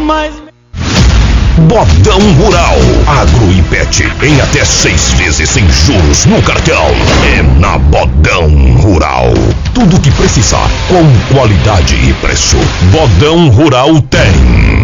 mais. Bodão Rural, Agro e Pet, em até 6 vezes sem juros no cartão. É na Bodão Rural. Tudo o que precisar, com qualidade e preço. Bodão Rural tem.